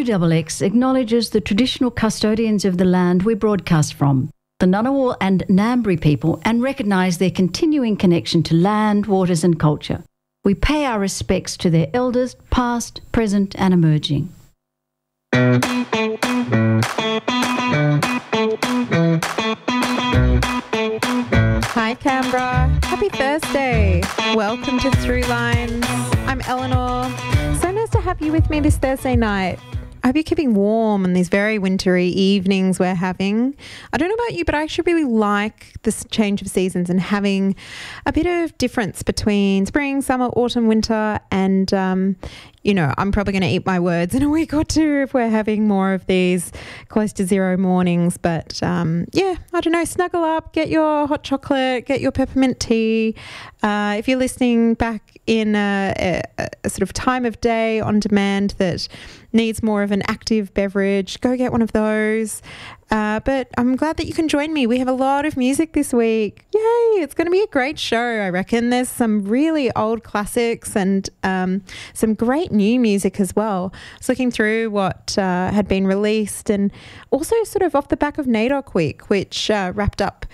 2XX acknowledges the traditional custodians of the land we broadcast from, the Ngunnawal and Ngambri people, and recognise their continuing connection to land, waters and culture. We pay our respects to their elders, past, present and emerging. Hi Canberra, happy Thursday. Welcome to Through Lines. I'm Eleanor. So nice to have you with me this Thursday night. I hope you're keeping warm on these very wintry evenings we're having. I don't know about you, but I actually really like this change of seasons and having a bit of difference between spring, summer, autumn, winter, and I'm probably going to eat my words in a week or two if we're having more of these close to zero mornings. But I don't know, snuggle up, get your hot chocolate, get your peppermint tea. If you're listening back in a sort of time of day on demand that needs more of an active beverage, go get one of those. But I'm glad that you can join me. We have a lot of music this week. Yay! It's going to be a great show, I reckon. There's some really old classics and some great new music as well. I was looking through what had been released, and also sort of off the back of NAIDOC Week, which wrapped up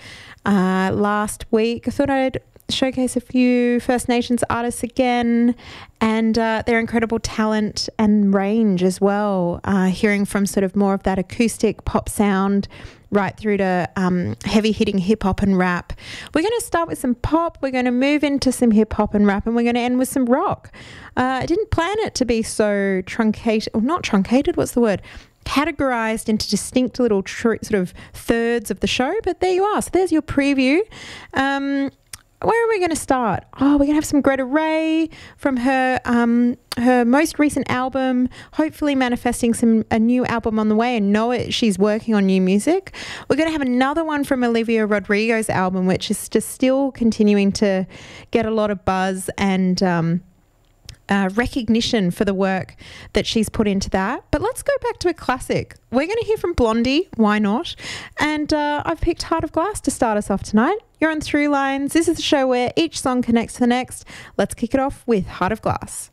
last week. I thought I'd showcase a few First Nations artists again, and their incredible talent and range as well, hearing from sort of more of that acoustic pop sound right through to heavy hitting hip hop and rap. We're going to start with some pop, we're going to move into some hip hop and rap, and we're going to end with some rock. I didn't plan it to be so truncated, or not truncated, what's the word? Categorized into distinct little sort of thirds of the show, but there you are. So there's your preview. Where are we going to start? Oh, we're going to have some Greta Ray from her most recent album, hopefully manifesting a new album on the way, and know it, she's working on new music. We're going to have another one from Olivia Rodrigo's album, which is just still continuing to get a lot of buzz and recognition for the work that she's put into that. But let's go back to a classic. We're going to hear from Blondie, why not? And I've picked Heart of Glass to start us off tonight. You're on Through Lines. This is the show where each song connects to the next. Let's kick it off with Heart of Glass.